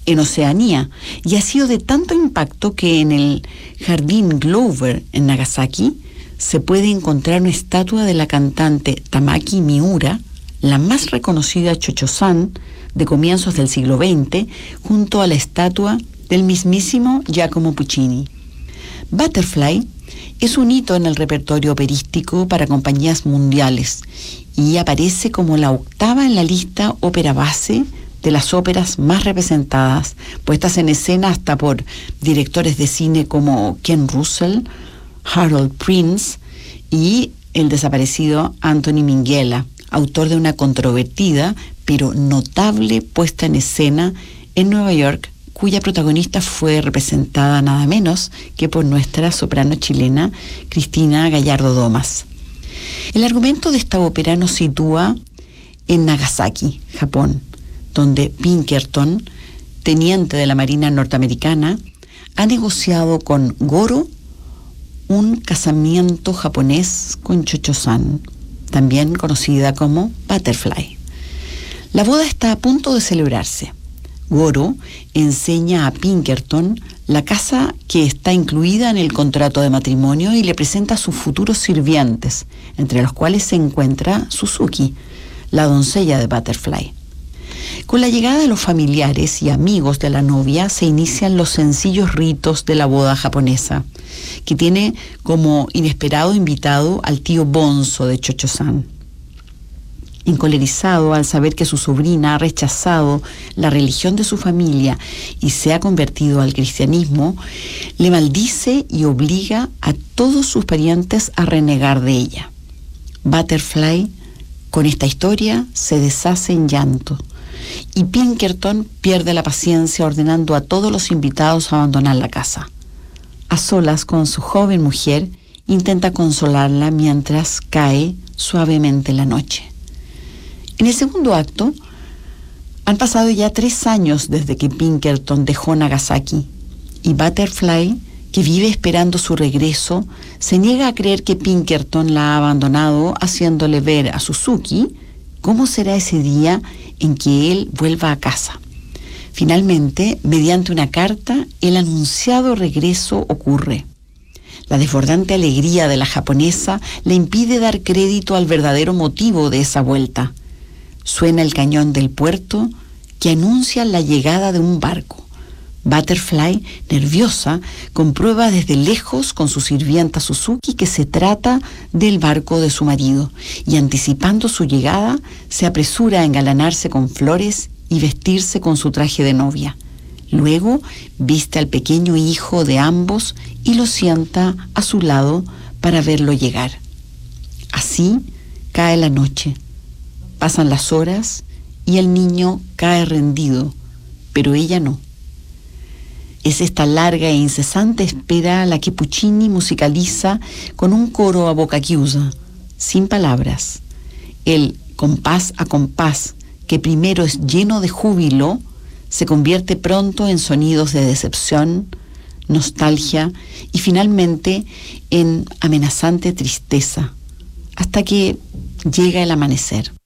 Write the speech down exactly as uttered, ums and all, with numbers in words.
en Oceanía, y ha sido de tanto impacto que en el Jardín Glover en Nagasaki se puede encontrar una estatua de la cantante Tamaki Miura, la más reconocida chocho-san de comienzos del siglo veinte, junto a la estatua del mismísimo Giacomo Puccini. Butterfly es un hito en el repertorio operístico para compañías mundiales y aparece como la octava en la lista ópera base de las óperas más representadas, puestas en escena hasta por directores de cine como Ken Russell, Harold Prince y el desaparecido Anthony Minghella, autor de una controvertida pero notable puesta en escena en Nueva York, cuya protagonista fue representada nada menos que por nuestra soprano chilena Cristina Gallardo Domas. El argumento de esta ópera nos sitúa en Nagasaki, Japón, donde Pinkerton, teniente de la Marina norteamericana, ha negociado con Goro un casamiento japonés con Chocho-san, también conocida como Butterfly. La boda está a punto de celebrarse. Goro enseña a Pinkerton la casa que está incluida en el contrato de matrimonio y le presenta a sus futuros sirvientes, entre los cuales se encuentra Suzuki, la doncella de Butterfly. Con la llegada de los familiares y amigos de la novia se inician los sencillos ritos de la boda japonesa, que tiene como inesperado invitado al tío Bonzo de Chocho-san. Encolerizado al saber que su sobrina ha rechazado la religión de su familia y se ha convertido al cristianismo, le maldice y obliga a todos sus parientes a renegar de ella. Butterfly, con esta historia, se deshace en llanto, y Pinkerton pierde la paciencia ordenando a todos los invitados a abandonar la casa. A solas con su joven mujer, intenta consolarla mientras cae suavemente la noche. En el segundo acto, han pasado ya tres años desde que Pinkerton dejó Nagasaki, y Butterfly, que vive esperando su regreso, se niega a creer que Pinkerton la ha abandonado, haciéndole ver a Suzuki cómo será ese día en que él vuelva a casa. Finalmente, mediante una carta, el anunciado regreso ocurre. La desbordante alegría de la japonesa le impide dar crédito al verdadero motivo de esa vuelta. Suena el cañón del puerto que anuncia la llegada de un barco. Butterfly, nerviosa, comprueba desde lejos con su sirvienta Suzuki que se trata del barco de su marido, y anticipando su llegada, se apresura a engalanarse con flores y vestirse con su traje de novia. Luego viste al pequeño hijo de ambos y lo sienta a su lado para verlo llegar. Así cae la noche. Pasan las horas y el niño cae rendido, pero ella no. Es esta larga e incesante espera la que Puccini musicaliza con un coro a boca chiusa, sin palabras. El compás a compás, que primero es lleno de júbilo, se convierte pronto en sonidos de decepción, nostalgia y finalmente en amenazante tristeza, hasta que llega el amanecer.